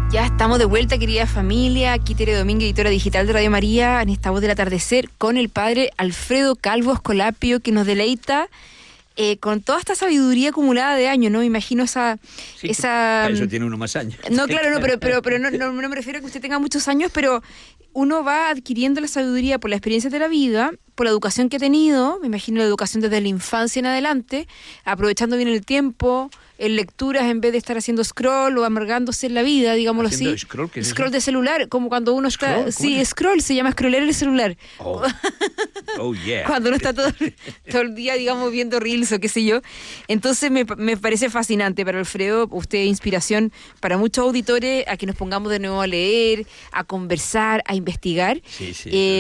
Ya estamos de vuelta, querida familia. Aquí Tere Domínguez, editora digital de Radio María, en esta voz del atardecer, con el padre Alfredo Calvo Escolapio, que nos deleita con toda esta sabiduría acumulada de años, ¿no? Me imagino esa... Eso tiene uno más años. No, claro, no, pero no me refiero a que usted tenga muchos años, pero uno va adquiriendo la sabiduría por la experiencia de la vida, por la educación que ha tenido, me imagino la educación desde la infancia en adelante, aprovechando bien el tiempo, en lecturas en vez de estar haciendo scroll o amargándose en la vida, digámoslo así. ¿Scroll? ¿Qué es Scroll eso? de celular, como cuando uno está... ¿Scroll? Sí, scroll, se llama scrollear el celular. Oh, yeah. Cuando uno está todo el día, digamos, viendo reels o qué sé yo. Entonces me parece fascinante para Alfredo, usted inspiración para muchos auditores a que nos pongamos de nuevo a leer, a conversar, a investigar. Sí.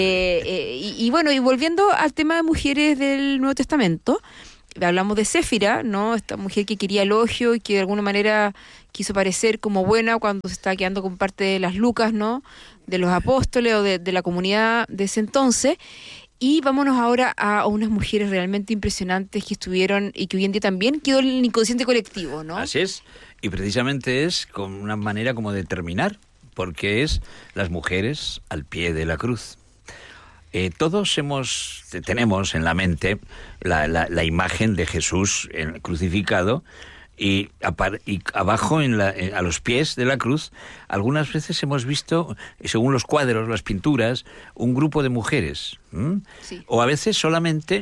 Y bueno, y volviendo al tema de mujeres del Nuevo Testamento, hablamos de Séfira, ¿no? Esta mujer que quería elogio y que de alguna manera quiso parecer como buena cuando se estaba quedando con parte de las lucas, ¿no? De los apóstoles o de la comunidad de ese entonces. Y vámonos ahora a unas mujeres realmente impresionantes que estuvieron y que hoy en día también quedó en el inconsciente colectivo, ¿no? Así es. Y precisamente es con una manera como de terminar, porque es las mujeres al pie de la cruz. Todos tenemos en la mente la imagen de Jesús crucificado y abajo a los pies de la cruz algunas veces hemos visto, según los cuadros, las pinturas, un grupo de mujeres. Sí. O a veces solamente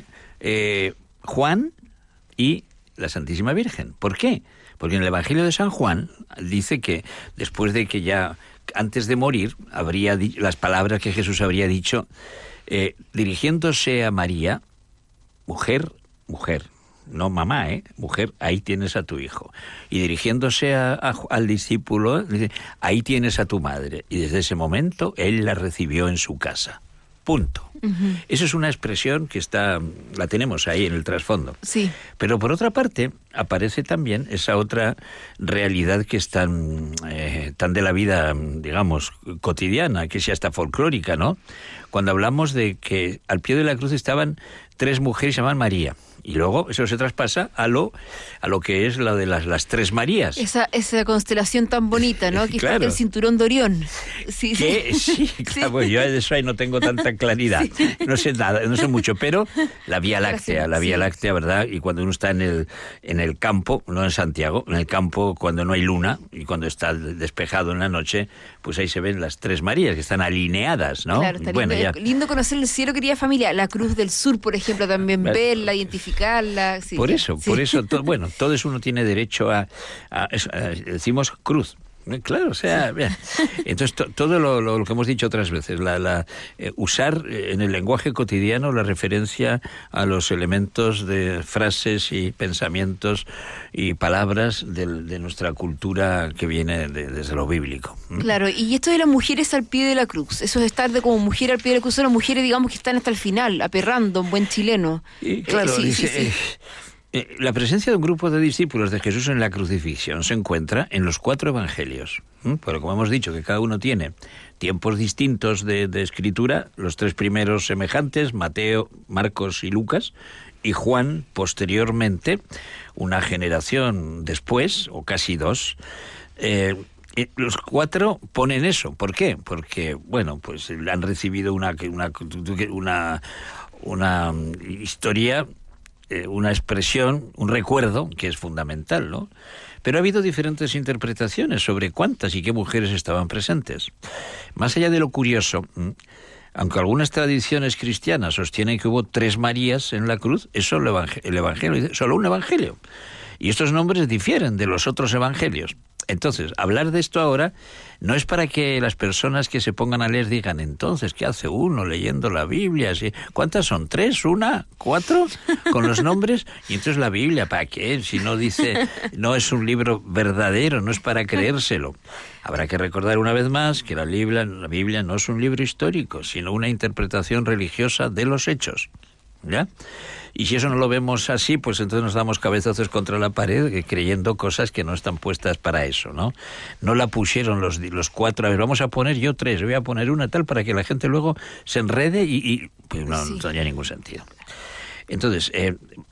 Juan y la Santísima Virgen. ¿Por qué? Porque en el Evangelio de San Juan dice que después de que ya antes de morir habría las palabras que Jesús habría dicho, dirigiéndose a María, mujer, no mamá, mujer, ahí tienes a tu hijo. Y dirigiéndose al discípulo, dice, ahí tienes a tu madre. Y desde ese momento él la recibió en su casa. Punto. Uh-huh. Eso es una expresión que la tenemos ahí en el trasfondo. Sí. Pero por otra parte, aparece también esa otra realidad que es tan de la vida, digamos, cotidiana, que es hasta folclórica, ¿no? Cuando hablamos de que al pie de la cruz estaban 3 mujeres que se llaman María. Y luego eso se traspasa a lo que es la de las 3 Marías. Esa constelación tan bonita, ¿no? Que claro. Está el cinturón de Orión. Sí, claro, pues yo de eso ahí no tengo tanta claridad. Sí. No sé nada, no sé mucho, pero la Vía Láctea, ¿verdad? Y cuando uno está en el campo, no en Santiago, en el campo cuando no hay luna y cuando está despejado en la noche, pues ahí se ven las 3 Marías que están alineadas, ¿no? Claro, está lindo conocer el cielo, querida familia. La Cruz del Sur, por ejemplo, también verla, identificarla. Sí, por eso, todo eso uno tiene derecho a decimos cruz. Claro, o sea, sí. Entonces todo lo que hemos dicho otras veces, usar en el lenguaje cotidiano la referencia a los elementos de frases y pensamientos y palabras de nuestra cultura que viene desde lo bíblico. Claro, y esto de las mujeres al pie de la cruz, eso de estar como mujer al pie de la cruz, son las mujeres, digamos, que están hasta el final, aperrando, un buen chileno. Y claro, la presencia de un grupo de discípulos de Jesús en la crucifixión se encuentra en los 4 evangelios. Pero como hemos dicho que cada uno tiene tiempos distintos de escritura, los 3 primeros semejantes, Mateo, Marcos y Lucas, y Juan posteriormente, una generación después, o casi 2, los 4 ponen eso. ¿Por qué? Porque, bueno, pues han recibido una historia, una expresión, un recuerdo que es fundamental, ¿no? Pero ha habido diferentes interpretaciones sobre cuántas y qué mujeres estaban presentes. Más allá de lo curioso, aunque algunas tradiciones cristianas sostienen que hubo 3 Marías en la cruz, eso el Evangelio dice, solo un Evangelio. Y estos nombres difieren de los otros evangelios. Entonces, hablar de esto ahora no es para que las personas que se pongan a leer digan, entonces, ¿qué hace uno leyendo la Biblia? ¿Cuántas son? ¿3? ¿1? ¿4? Con los nombres. Y entonces la Biblia, ¿para qué? Si no dice, no es un libro verdadero, no es para creérselo. Habrá que recordar una vez más que la Biblia no es un libro histórico, sino una interpretación religiosa de los hechos. ¿Ya? Y si eso no lo vemos así, pues entonces nos damos cabezazos contra la pared creyendo cosas que no están puestas para eso, ¿no? No la pusieron los 4, a ver, vamos a poner yo 3, voy a poner una tal para que la gente luego se enrede y pues no tenía ningún sentido. Entonces,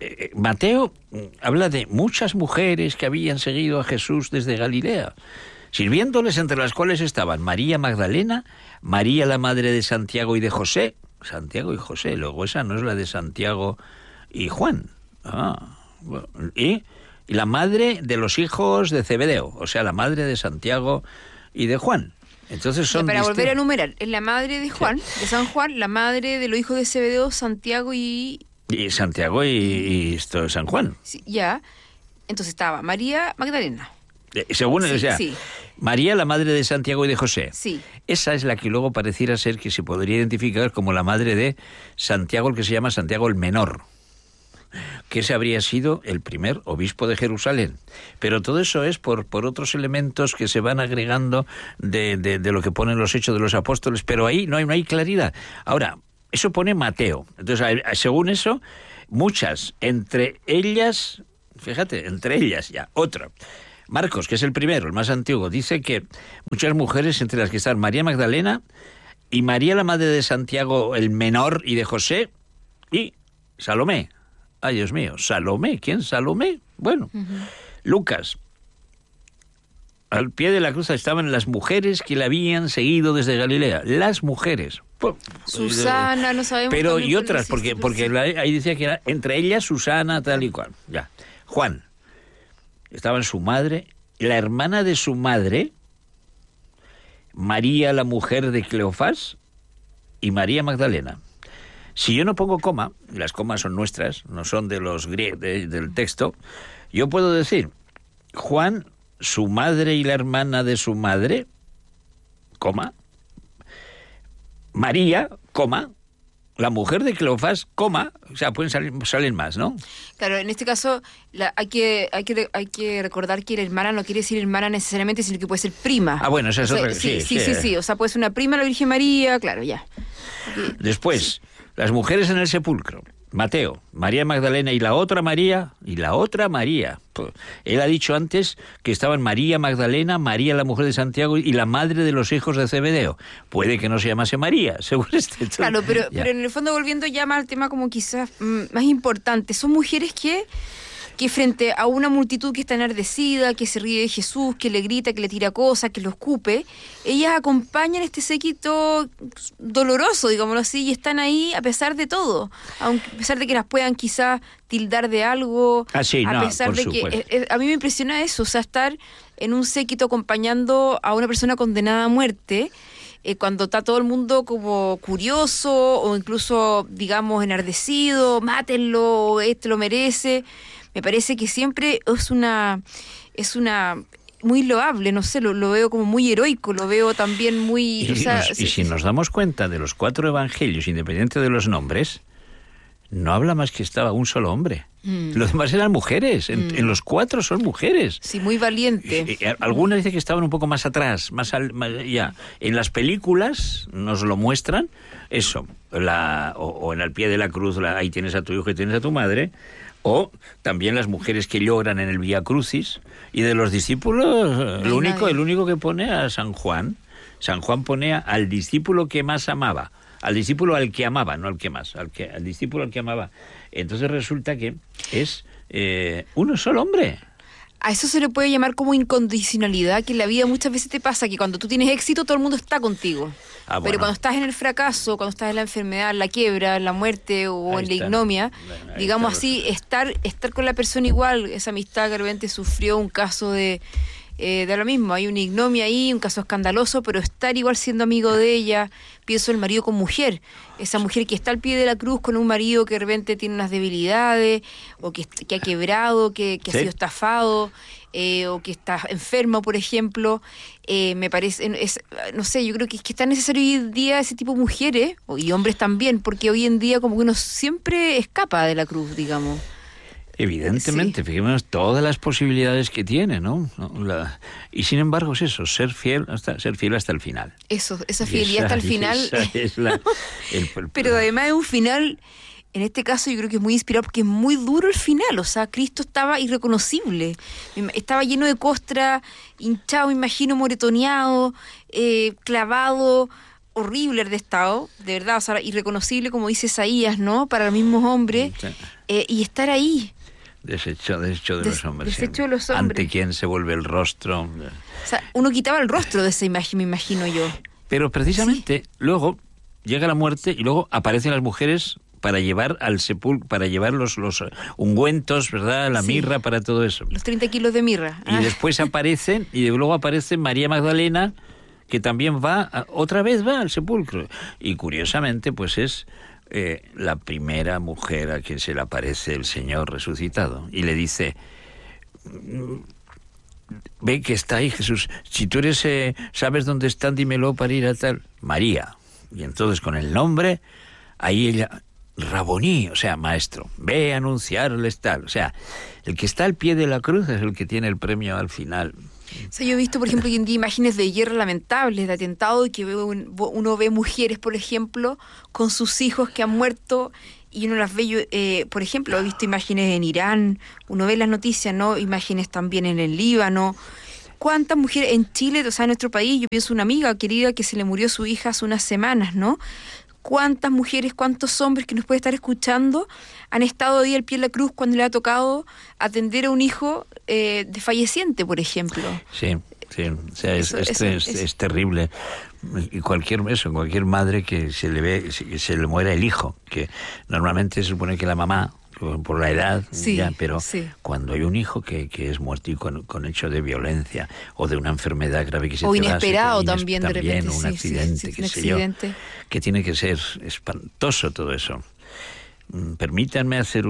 Mateo habla de muchas mujeres que habían seguido a Jesús desde Galilea. sirviéndoles, entre las cuales estaban María Magdalena, María la madre de Santiago y de José, Santiago y José, luego esa no es la de Santiago y Juan, bueno, y la madre de los hijos de Zebedeo, o sea, la madre de Santiago y de Juan. Entonces son para volver a enumerar, es la madre de Juan, de San Juan, la madre de los hijos de Zebedeo, Santiago y Santiago y esto, San Juan. Sí, ya. Entonces estaba María Magdalena. Según, Sí, o sea, sí. María, la madre de Santiago y de José. Sí. Esa es la que luego pareciera ser que se podría identificar como la madre de Santiago, el que se llama Santiago el Menor, que ese habría sido el primer obispo de Jerusalén. Pero todo eso es por otros elementos que se van agregando de lo que ponen los Hechos de los Apóstoles, pero ahí no hay claridad. Ahora, eso pone Mateo. Entonces, según eso, muchas, entre ellas, fíjate, entre ellas ya, otra. Marcos, que es el primero, el más antiguo, dice que muchas mujeres, entre las que están María Magdalena y María la madre de Santiago el Menor y de José y Salomé. Ay, Dios mío, Salomé, ¿quién Salomé? Bueno, Lucas, al pie de la cruz estaban las mujeres que la habían seguido desde Galilea, las mujeres. Susana, no sabemos. Pero y otras, porque ahí decía que era entre ellas Susana, tal y cual. Ya. Juan, estaban su madre, la hermana de su madre, María la mujer de Cleofás y María Magdalena. Si yo no pongo coma, las comas son nuestras, no son de los del texto, yo puedo decir Juan, su madre y la hermana de su madre, coma, María, coma, la mujer de Cleofás, coma, o sea, salen más, ¿no? Claro, en este caso hay que recordar que la hermana no quiere decir hermana necesariamente, sino que puede ser prima. Ah, bueno, esa es otra. Sí, o sea, puede ser una prima de la Virgen María, claro, ya. Después, las mujeres en el sepulcro. Mateo, María Magdalena y la otra María. Él ha dicho antes que estaban María Magdalena, María la mujer de Santiago y la madre de los hijos de Zebedeo. Puede que no se llamase María, según este. Claro, pero en el fondo, volviendo ya más al tema como quizás más importante, son mujeres que frente a una multitud que está enardecida, que se ríe de Jesús, que le grita, que le tira cosas, que lo escupe, ellas acompañan este séquito doloroso, digámoslo así, y están ahí a pesar de todo, a pesar de que las puedan quizás tildar de algo, a pesar de que a mí me impresiona eso, o sea, estar en un séquito acompañando a una persona condenada a muerte, cuando está todo el mundo como curioso o incluso, digamos, enardecido, mátenlo, este lo merece. Me parece que siempre es una muy loable, no sé, lo veo como muy heroico, lo veo también muy... Y si nos damos cuenta de los 4 evangelios, independiente de los nombres, no habla más que estaba un solo hombre. Los demás eran mujeres, en los 4 son mujeres. Sí, muy valiente. Algunas dicen que estaban un poco más atrás, más ya. En las películas nos lo muestran, eso, o en el pie de la cruz, ahí tienes a tu hijo y tienes a tu madre, o también las mujeres que lloran en el Vía Crucis, y de los discípulos, el único que pone a San Juan pone al discípulo que más amaba, al discípulo al que amaba, no al que más, al discípulo al que amaba. Entonces resulta que es uno solo hombre. A eso se le puede llamar como incondicionalidad, que en la vida muchas veces te pasa que cuando tú tienes éxito todo el mundo está contigo. Bueno. Pero cuando estás en el fracaso, cuando estás en la enfermedad, en la quiebra, en la muerte o en la ignomia, digamos así, estar con la persona igual, esa amistad que de repente sufrió un caso de lo mismo, hay una ignomia ahí, un caso escandaloso, pero estar igual siendo amigo de ella, pienso el marido con mujer, esa mujer que está al pie de la cruz con un marido que de repente tiene unas debilidades, o que ha quebrado, que ha sido estafado, o que está enfermo, por ejemplo, me parece, no sé, yo creo que es tan necesario hoy en día ese tipo de mujeres, y hombres también, porque hoy en día como que uno siempre escapa de la cruz, digamos. Evidentemente, sí. Fijémonos todas las posibilidades que tiene, ¿no? Y sin embargo es eso, ser fiel hasta el final. Eso, esa fidelidad hasta el final. Es Pero además es un final, en este caso yo creo que es muy inspirador porque es muy duro el final, o sea, Cristo estaba irreconocible, estaba lleno de costra, hinchado, me imagino, moretoneado, clavado, horrible de estado, de verdad, o sea, irreconocible, como dice Isaías, ¿no? Para los mismos hombres, y estar ahí. Desecho de los hombres. Desecho de los hombres. Ante quien se vuelve el rostro. O sea, uno quitaba el rostro de esa imagen, me imagino yo. Pero precisamente luego llega la muerte y luego aparecen las mujeres para llevar al sepulcro, para llevar los ungüentos, ¿verdad? La mirra, para todo eso. Los 30 kilos de mirra. Y después aparecen, y luego aparece María Magdalena, que también otra vez va al sepulcro. Y curiosamente, pues es la primera mujer a quien se le aparece el Señor resucitado. Y le dice: ve que está ahí Jesús, si tú eres, sabes dónde están, dímelo para ir a tal. María. Y entonces con el nombre, ahí ella, Raboní, o sea, maestro, ve a anunciarles tal. O sea, el que está al pie de la cruz es el que tiene el premio al final. O sea, yo he visto, por ejemplo, hoy en día imágenes de guerra lamentables, de atentado, y que uno ve mujeres, por ejemplo, con sus hijos que han muerto, y uno las ve, por ejemplo, he visto imágenes en Irán, uno ve las noticias, ¿no? Imágenes también en el Líbano. ¿Cuántas mujeres en Chile, o sea, en nuestro país? Yo pienso una amiga querida que se le murió su hija hace unas semanas, ¿no? ¿Cuántas mujeres, cuántos hombres que nos puede estar escuchando han estado ahí al pie de la cruz cuando le ha tocado atender a un hijo desfalleciente, por ejemplo? Sí, sí, o sea, es terrible. Y cualquier madre que se le muera el hijo, que normalmente se supone que la mamá, por la edad, pero cuando hay un hijo que es muerto y con hecho de violencia o de una enfermedad grave que se o inesperado también de repente, un accidente, qué sé yo, que tiene que ser espantoso todo eso. Permítanme hacer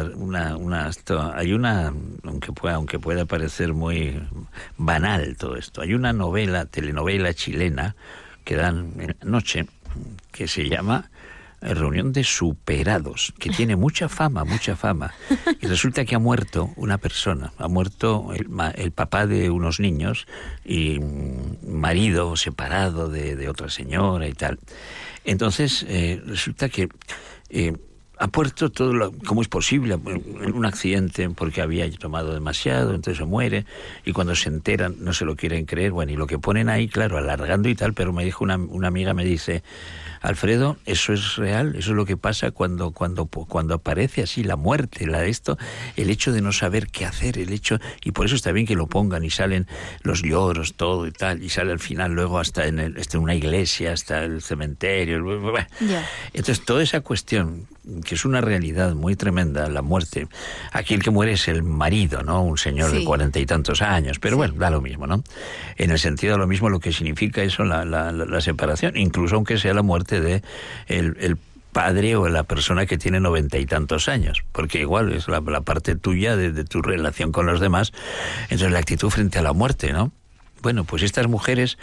hay una, aunque pueda parecer muy banal todo esto, hay una telenovela chilena que dan en la noche, que se llama Reunión de Superados, que tiene mucha fama, y resulta que ha muerto una persona, ha muerto el papá de unos niños y marido separado de otra señora y tal. Entonces resulta que ha puesto ¿cómo es posible? En un accidente porque había tomado demasiado, entonces se muere, y cuando se enteran no se lo quieren creer, bueno, y lo que ponen ahí, claro, alargando y tal, pero me dijo una amiga, me dice: Alfredo, eso es real, eso es lo que pasa cuando aparece así la muerte, el hecho de no saber qué hacer, y por eso está bien que lo pongan y salen los lloros, todo y tal, y sale al final luego hasta en una iglesia, hasta el cementerio. Yeah. Entonces toda esa cuestión, que es una realidad muy tremenda, la muerte. Aquí el que muere es el marido, ¿no? Un señor de 40 y tantos años, pero bueno, da lo mismo, ¿no? En el sentido de lo mismo lo que significa eso, la separación, incluso aunque sea la muerte de el padre o la persona que tiene 90 y tantos años, porque igual es la parte tuya de tu relación con los demás. Entonces la actitud frente a la muerte, ¿no? Bueno, pues estas mujeres...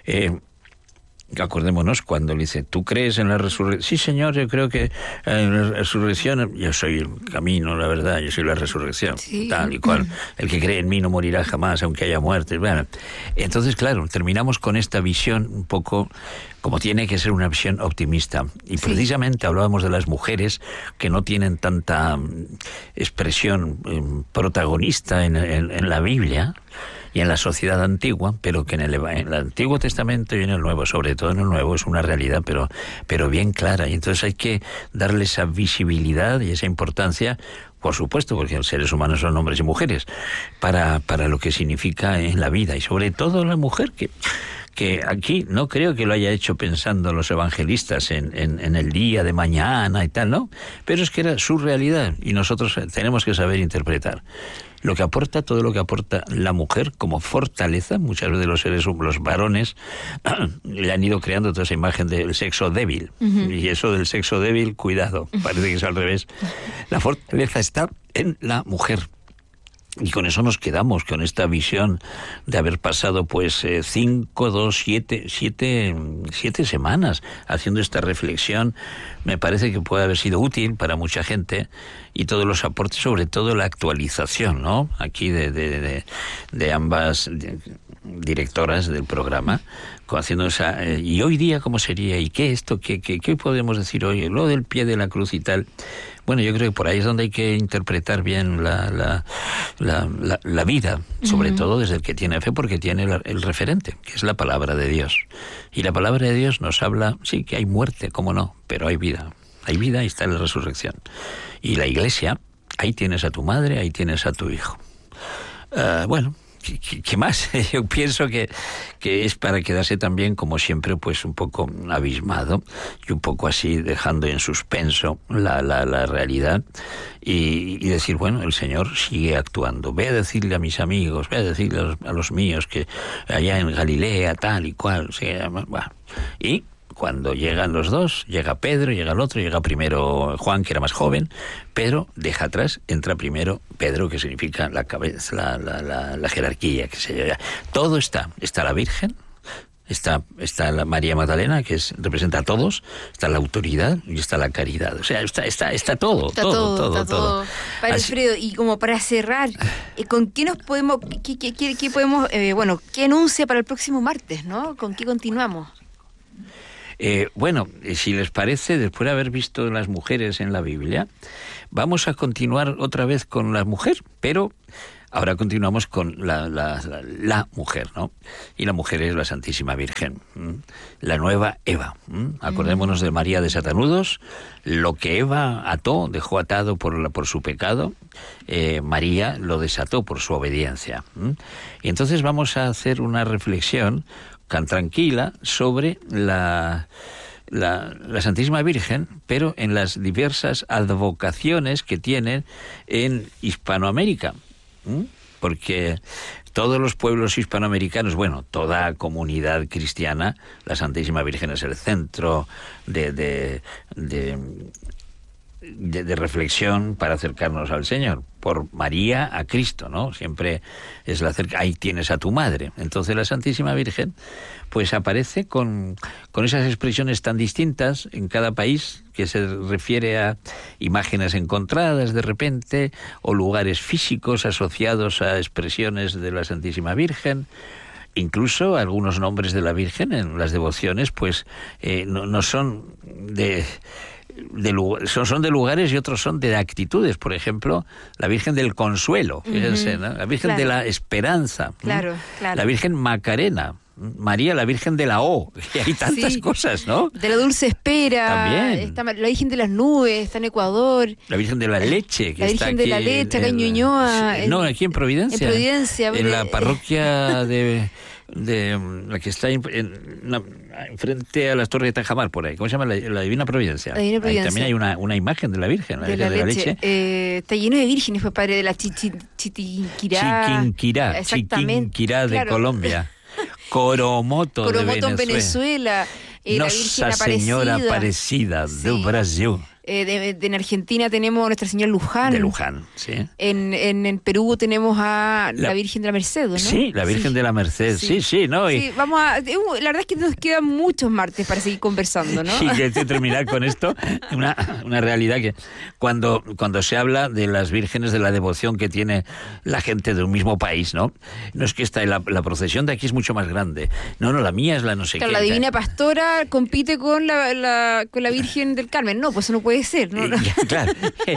acordémonos cuando le dice: ¿tú crees en la resurrección? Sí, Señor, yo creo que en la resurrección, yo soy el camino, la verdad, yo soy la resurrección, tal y cual. El que cree en mí no morirá jamás, aunque haya muerte. Bueno, entonces, claro, terminamos con esta visión un poco como tiene que ser una visión optimista. Y precisamente hablábamos de las mujeres que no tienen tanta expresión protagonista en la Biblia y en la sociedad antigua, pero que en el Antiguo Testamento y en el Nuevo, sobre todo en el Nuevo, es una realidad, pero bien clara. Y entonces hay que darle esa visibilidad y esa importancia, por supuesto, porque los seres humanos son hombres y mujeres, para lo que significa en la vida, y sobre todo la mujer, que aquí no creo que lo haya hecho pensando los evangelistas en el día de mañana y tal, ¿no? Pero es que era su realidad y nosotros tenemos que saber interpretar todo lo que aporta la mujer como fortaleza. Muchas veces los varones le han ido creando toda esa imagen del sexo débil. Y eso del sexo débil, cuidado, parece que es al revés. La fortaleza está en la mujer. Y con eso nos quedamos, con esta visión de haber pasado 7 semanas haciendo esta reflexión. Me parece que puede haber sido útil para mucha gente, y todos los aportes, sobre todo la actualización, ¿no? Aquí de ambas directoras del programa, haciendo esa... ¿y hoy día cómo sería? ¿Y qué esto? ¿Qué podemos decir hoy? Lo del pie de la cruz y tal... Bueno, yo creo que por ahí es donde hay que interpretar bien la vida, sobre todo desde el que tiene fe, porque tiene el referente, que es la palabra de Dios. Y la palabra de Dios nos habla, sí, que hay muerte, cómo no, pero hay vida. Hay vida y está la resurrección. Y la Iglesia, ahí tienes a tu madre, ahí tienes a tu hijo. Bueno, ¿Qué más? Yo pienso que es para quedarse también, como siempre, pues un poco abismado y un poco así dejando en suspenso la realidad y decir, bueno, el Señor sigue actuando. Ve a decirle a mis amigos, ve a decirle a los míos que allá en Galilea, tal y cual. Y cuando llegan los dos, llega Pedro, llega el otro, llega primero Juan, que era más joven. Pedro deja atrás, entra primero Pedro, que significa la cabeza, la jerarquía, qué sé yo. Todo está la Virgen, está la María Magdalena, que representa a todos, está la autoridad y está la caridad. O sea, está todo. Padre Alfredo, y como para cerrar, ¿con qué nos podemos, qué podemos, qué anuncia para el próximo martes, ¿no? ¿Con qué continuamos? Si les parece, después de haber visto las mujeres en la Biblia, vamos a continuar otra vez con la mujer, pero ahora continuamos con la mujer, ¿no? Y la mujer es la Santísima Virgen, la nueva Eva. Acordémonos de María de Satanudos, lo que Eva dejó atado por su pecado, María lo desató por su obediencia. Y entonces vamos a hacer una reflexión tan tranquila sobre la Santísima Virgen, pero en las diversas advocaciones que tienen en Hispanoamérica. Porque todos los pueblos hispanoamericanos, toda comunidad cristiana, la Santísima Virgen es el centro de reflexión para acercarnos al Señor, por María a Cristo, ¿no? Siempre es ahí tienes a tu madre. Entonces la Santísima Virgen pues aparece con esas expresiones tan distintas en cada país, que se refiere a imágenes encontradas de repente o lugares físicos asociados a expresiones de la Santísima Virgen. Incluso algunos nombres de la Virgen en las devociones pues no son son de lugares y otros son de actitudes. Por ejemplo, la Virgen del Consuelo, fíjense, ¿no? La Virgen de la Esperanza, claro. La Virgen Macarena, María, la Virgen de la O, y hay tantas cosas, ¿no? De la Dulce Espera, también está la Virgen de las Nubes, está en Ecuador. La Virgen de la Leche, que la está Virgen aquí de la Leche, acá en Ñuñoa. Aquí en Providencia. En Providencia. En la parroquia de la que está frente a las Torres de Tajamar, por ahí. ¿Cómo se llama? La Divina Providencia. La Divina Providencia. Ahí también hay una imagen de la Virgen, la Virgen de la Leche. Está lleno de vírgenes, pues, padre, de la Chiquinquirá. Chiquinquirá de Colombia. Coromoto de en Venezuela. Nossa Señora Aparecida de Brasil. En Argentina tenemos a Nuestra Señora Luján. De Luján, sí. En Perú tenemos a la Virgen de la Merced, ¿no? Sí, la Virgen de la Merced, sí, ¿no? Sí, la verdad es que nos quedan muchos martes para seguir conversando, ¿no? Y que terminar con esto, una realidad que cuando se habla de las vírgenes, de la devoción que tiene la gente de un mismo país, ¿no? No es que la procesión de aquí es mucho más grande. No, la mía es la no sé qué. La Divina Pastora compite con la Virgen del Carmen. No, pues eso no puede ser, ¿no? Claro.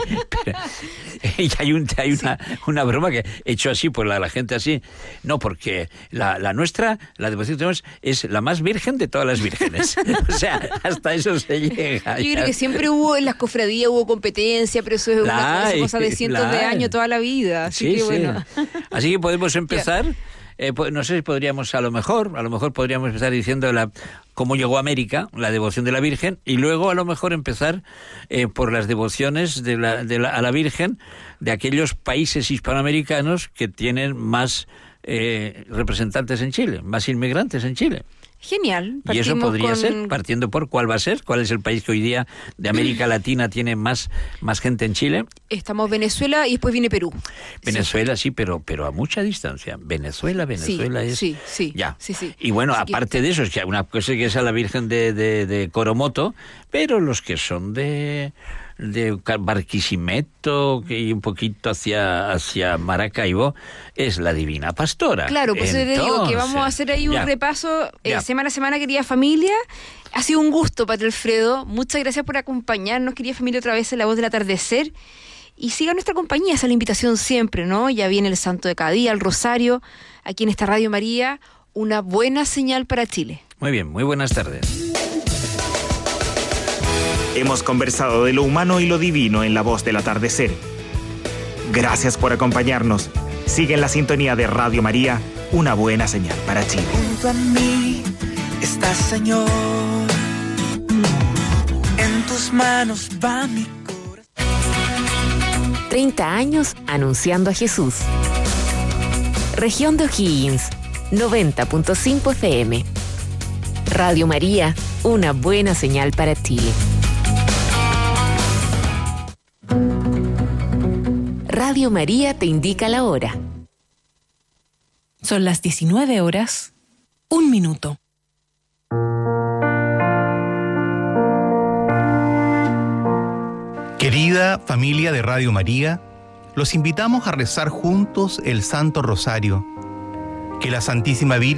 Y hay una broma que he hecho así, pues la gente así. No, porque la nuestra, la devoción que tenemos, es la más virgen de todas las vírgenes. O sea, hasta eso se llega. Yo creo que siempre en las cofradías hubo competencia, pero eso es una cosa de cientos de años, toda la vida. Así que bueno. Así que podemos empezar. Pues no sé si podríamos, a lo mejor podríamos empezar diciendo cómo llegó a América, la devoción de la Virgen, y luego a lo mejor empezar por las devociones a la Virgen de aquellos países hispanoamericanos que tienen más representantes en Chile, más inmigrantes en Chile. Genial. Y eso podría ser, partiendo por cuál va a ser, cuál es el país que hoy día de América Latina tiene más gente en Chile. Estamos Venezuela y después viene Perú. Venezuela sí, pero a mucha distancia. Venezuela es... Sí. Ya. Sí. Y bueno, aparte de eso, es que una cosa que es a la Virgen de Coromoto, pero los que son de Barquisimeto y un poquito hacia Maracaibo es la Divina Pastora. Claro, pues te digo que vamos a hacer ahí un repaso semana a semana, querida familia. Ha sido un gusto, Padre Alfredo. Muchas gracias por acompañarnos, querida familia, otra vez en La Voz del Atardecer. Y siga nuestra compañía, esa es la invitación siempre, ¿no? Ya viene el Santo de cada día, el Rosario, aquí en esta Radio María, una buena señal para Chile. Muy bien, muy buenas tardes. Hemos conversado de lo humano y lo divino en La Voz del Atardecer. Gracias por acompañarnos Sigue en la sintonía de Radio María, una buena señal para Chile. Junto a mí estás, Señor, en tus manos va mi corazón. 30 años anunciando a Jesús. Región de O'Higgins, 90.5 FM. Radio María, una buena señal para Chile. Radio María te indica la hora. Son las 19 horas, 1 minuto. Querida familia de Radio María, los invitamos a rezar juntos el Santo Rosario. Que la Santísima Virgen...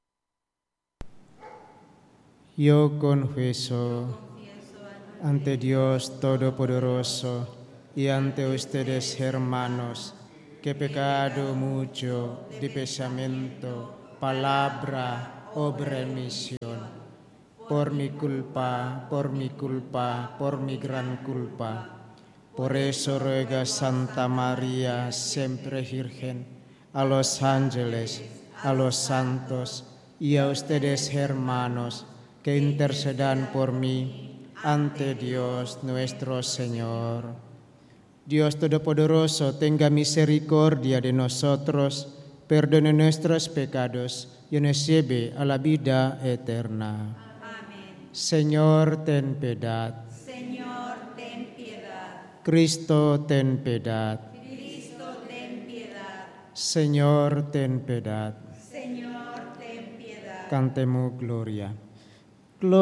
Yo confieso ante Dios Todopoderoso y ante ustedes, hermanos, que he pecado mucho de pensamiento, palabra, obra y omisión. Por mi culpa, por mi gran culpa. Por eso ruega Santa María, siempre Virgen, a los ángeles, a los santos y a ustedes, hermanos, que intercedan por mí ante Dios nuestro Señor. Dios Todopoderoso, tenga misericordia de nosotros, perdone nuestros pecados y nos lleve a la vida eterna. Amén. Señor, ten piedad. Señor, ten piedad. Cristo, ten piedad. Cristo, ten piedad. Señor, ten piedad. Señor, ten piedad. Cantemos gloria.